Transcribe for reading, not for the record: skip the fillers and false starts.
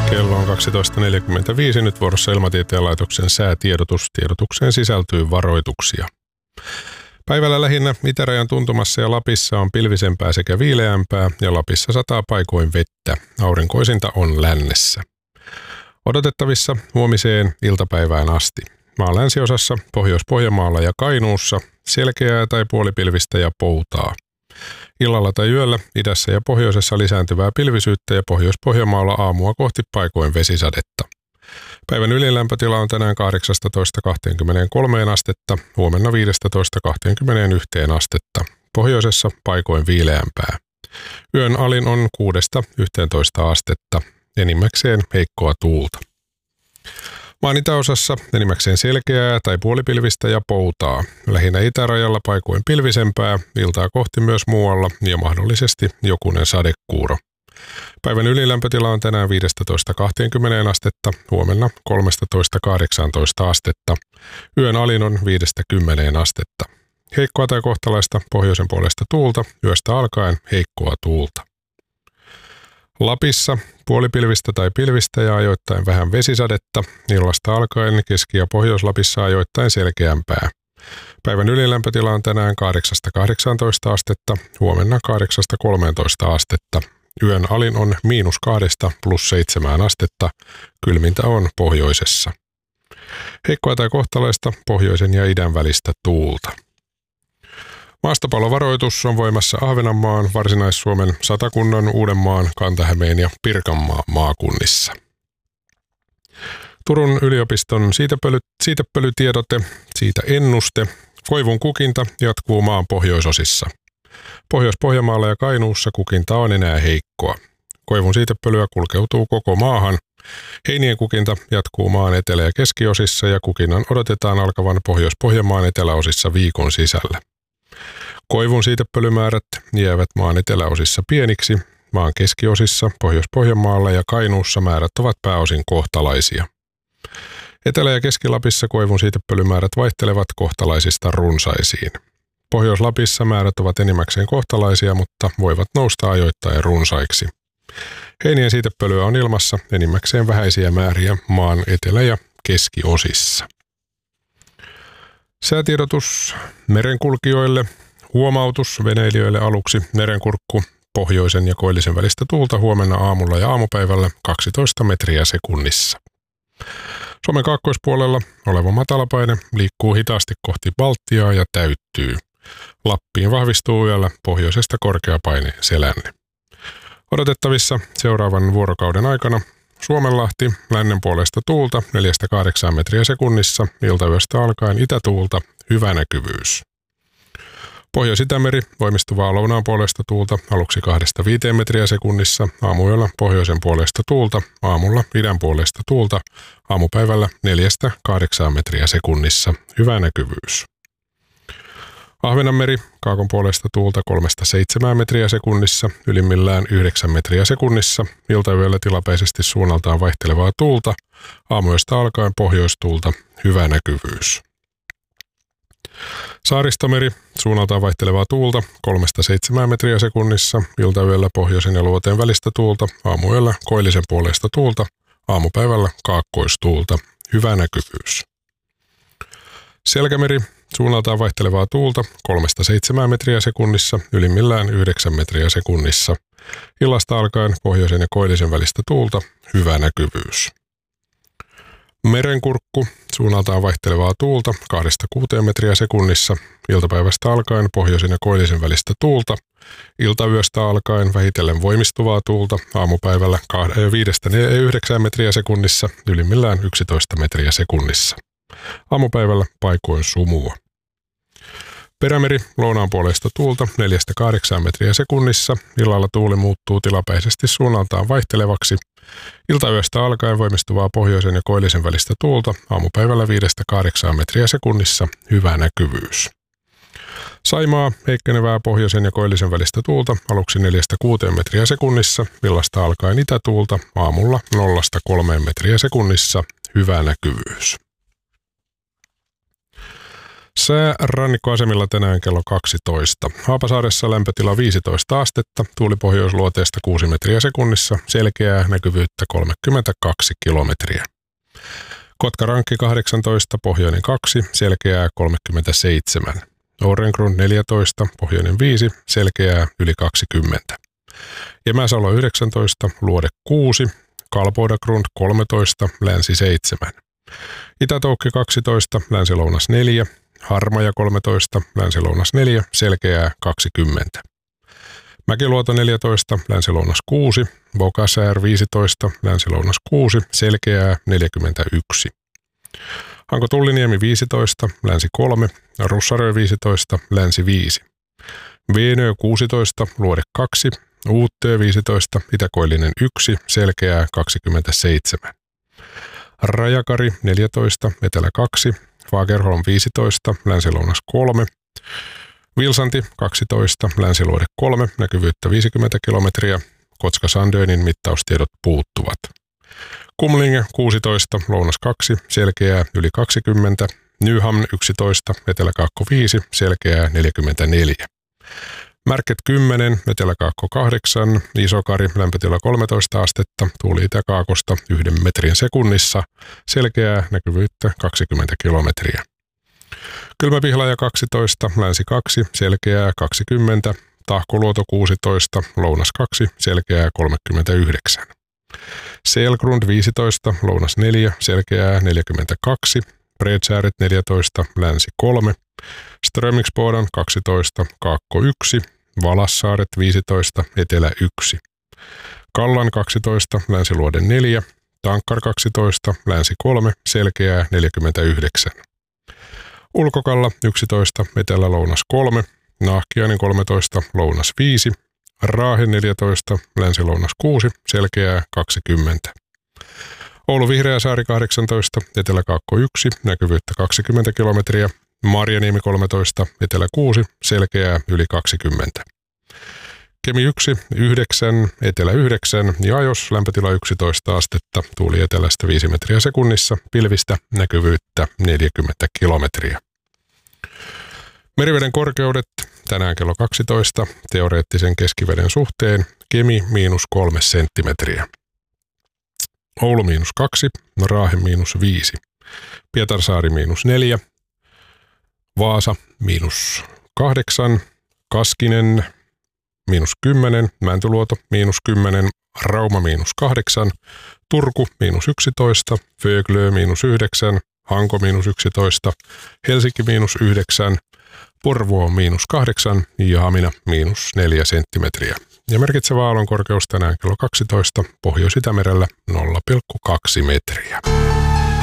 Kello on 12.45, nyt vuorossa Ilmatieteen laitoksen säätiedotus. Tiedotukseen sisältyy varoituksia. Päivällä lähinnä itärajan tuntumassa ja Lapissa on pilvisempää sekä viileämpää ja Lapissa sataa paikoin vettä. Aurinkoisinta on lännessä. Odotettavissa huomiseen iltapäivään asti. Maan länsiosassa, Pohjois-Pohjanmaalla ja Kainuussa selkeää tai puolipilvistä ja poutaa. Illalla tai yöllä idässä ja pohjoisessa lisääntyvää pilvisyyttä ja Pohjois-Pohjanmaalla aamua kohti paikoin vesisadetta. Päivän ylilämpötila on tänään 18-23 astetta, huomenna 15-21 astetta. Pohjoisessa paikoin viileämpää. Yön alin on 6-11 astetta, enimmäkseen heikkoa tuulta. Maan itäosassa enimmäkseen selkeää tai puolipilvistä ja poutaa. Lähinnä itärajalla paikoin pilvisempää, iltaa kohti myös muualla ja mahdollisesti jokunen sadekuuro. Päivän ylilämpötila on tänään 15-20 astetta, huomenna 13-18 astetta. Yön alin on 5-10 astetta. Heikkoa tai kohtalaista pohjoisen puolesta tuulta, yöstä alkaen heikkoa tuulta. Lapissa puolipilvistä tai pilvistä ja ajoittain vähän vesisadetta, illasta alkaen Keski- ja Pohjois-Lapissa ajoittain selkeämpää. Päivän ylilämpötila on tänään 8-18 astetta, huomenna 8-13 astetta. Yön alin on -2 + 7 astetta, kylmintä on pohjoisessa. Heikkoa tai kohtalaista pohjoisen ja idän välistä tuulta. Maastopallovaroitus on voimassa Ahvenanmaan, Varsinais-Suomen, Satakunnan, Uudenmaan, Kanta-Hämeen ja Pirkanmaan maakunnissa. Turun yliopiston siitepölytiedote, siitä ennuste. Koivun kukinta jatkuu maan pohjoisosissa. Pohjois-Pohjanmaalla ja Kainuussa kukinta on enää heikkoa. Koivun siitepölyä kulkeutuu koko maahan. Heinien kukinta jatkuu maan etelä- ja keskiosissa ja kukinnan odotetaan alkavan Pohjois-Pohjanmaan eteläosissa viikon sisällä. Koivun siitepölymäärät jäävät maan eteläosissa pieniksi, maan keskiosissa, Pohjois-Pohjanmaalla ja Kainuussa määrät ovat pääosin kohtalaisia. Etelä- ja Keski-Lapissa koivun siitepölymäärät vaihtelevat kohtalaisista runsaisiin. Pohjois-Lapissa määrät ovat enimmäkseen kohtalaisia, mutta voivat nousta ajoittain runsaiksi. Heinien siitepölyä on ilmassa enimmäkseen vähäisiä määriä maan etelä- ja keskiosissa. Säätiedotus merenkulkijoille. Huomautus veneilijöille aluksi. Merenkurkku pohjoisen ja koillisen välistä tuulta huomenna aamulla ja aamupäivällä 12 metriä sekunnissa. Suomen kaakkoispuolella oleva matalapaine liikkuu hitaasti kohti Baltiaa ja täyttyy. Lappiin vahvistuu yöllä pohjoisesta korkeapaineen selänne. Odotettavissa seuraavan vuorokauden aikana Suomenlahti lännen puolesta tuulta 4-8 metriä sekunnissa, iltayöstä alkaen itätuulta, hyvä näkyvyys. Pohjois-Itämeri voimistuvaa lounaan puolesta tuulta aluksi 2-5 metriä sekunnissa, aamuyöllä pohjoisen puolesta tuulta, aamulla idän puolesta tuulta, aamupäivällä 4-8 metriä sekunnissa, hyvä näkyvyys. Ahvenanmeri kaakon puolesta tuulta 3-7 metriä sekunnissa, ylimmillään 9 metriä sekunnissa, iltayöllä tilapäisesti suunnaltaan vaihtelevaa tuulta, aamuyöstä alkaen pohjoistuulta, hyvä näkyvyys. Saaristomeri, suunnaltaan vaihtelevaa tuulta 3-7 metriä sekunnissa, iltayöllä pohjoisen ja luoteen välistä tuulta, aamuyöllä koillisen puolesta tuulta, aamupäivällä kaakkoistuulta, hyvä näkyvyys. Selkämeri, suunnaltaan vaihtelevaa tuulta 3-7 metriä sekunnissa, ylimmillään 9 metriä sekunnissa, illasta alkaen pohjoisen ja koillisen välistä tuulta, hyvä näkyvyys. Merenkurkku, suunnaltaan vaihtelevaa tuulta 2-6 metriä sekunnissa, iltapäivästä alkaen pohjoisen ja koillisen välistä tuulta, iltayöstä alkaen vähitellen voimistuvaa tuulta, aamupäivällä 5-9 metriä sekunnissa, ylimmillään 11 metriä sekunnissa. Aamupäivällä paikoin sumua. Perämeri, lounaan puolesta tuulta 4-8 metriä sekunnissa, illalla tuuli muuttuu tilapäisesti suunnaltaan vaihtelevaksi, iltayöstä alkaen voimistuvaa pohjoisen ja koillisen välistä tuulta, aamupäivällä 5-8 metriä sekunnissa, hyvä näkyvyys. Saimaa, heikkenevää pohjoisen ja koillisen välistä tuulta, aluksi 4-6 metriä sekunnissa, illasta alkaen itätuulta, aamulla 0-3 metriä sekunnissa, hyvä näkyvyys. Sää rannikkoasemilla tänään kello 12. Haapasaaressa lämpötila 15 astetta, tuuli pohjoisluoteesta 6 metriä sekunnissa, selkeää näkyvyyttä 32 kilometriä. Kotkarankki 18, pohjoinen 2, selkeää 37. Orengrund 14, pohjoinen 5, selkeää yli 20. Jämäsalo 19, luode 6, Kalpoidagrund 13, länsi 7. Itätoukki 12, länsi-lounas 4, Harmaja 13, länsi-lounas 4, selkeää 20. Mäkiluoto 14, länsi-lounas 6, Bokasäär 15, länsi-lounas 6, selkeää 41. Hanko Tulliniemi 15, länsi 3, Russarö 15, länsi 5. Veenö 16, luode 2, Uuttöö 15, Itäkoillinen 1, selkeää 27. Rajakari 14, etelä 2, Fagerholm 15, länsi-lounas 3, Vilsanti 12, länsiluode 3, näkyvyyttä 50 kilometriä, Kotka-Sandönin mittaustiedot puuttuvat. Kumlinge 16, lounas 2, selkeää yli 20, Nyhamn 11, etelä-kaakko 5, selkeää 44. Märket 10, etelä-kaakko 8, Isokari, lämpötila 13 astetta, tuuli itäkaakosta 1 metrin sekunnissa, selkeää näkyvyyttä 20 kilometriä. Kylmäpihlaja 12, länsi 2, selkeää 20, Tahkoluoto 16, lounas 2, selkeää 39. Selgrund 15, lounas 4, selkeää 42, Bredsääret 14, länsi 3, Strömingsbodan 12, kaakko 1, Valassaaret 15, etelä 1. Kallan 12, länsiluode 4, Tankkar 12, länsi 3, selkeää 49. Ulkokalla 11, etelä-lounas 3, Nahkiainen 13, lounas 5, Raahe 14, länsi-lounas 6, selkeää 20. Oulu Vihreäsaari 18, etelä-kaakko 1, näkyvyyttä 20 kilometriä, Marjaniemi 13, etelä 6, selkeää yli 20. Kemi 1, 9, etelä 9 ja Ajos lämpötila 11 astetta, tuuli etelästä 5 metriä sekunnissa, pilvistä näkyvyyttä 40 kilometriä. Meriveden korkeudet tänään kello 12, teoreettisen keskiveden suhteen, Kemi -3 senttimetriä. Oulu -2, Raahe -5, Pietarsaari -4, Vaasa -8, Kaskinen -10, Mäntyluoto -10, Rauma -8, Turku -11, Föglö -9, Hanko -11, Helsinki -9, Porvoo -8 ja Hamina -4 senttimetriä. Ja merkitsevä aallonkorkeus tänään kello 12, Pohjois-Itämerellä 0,2 metriä.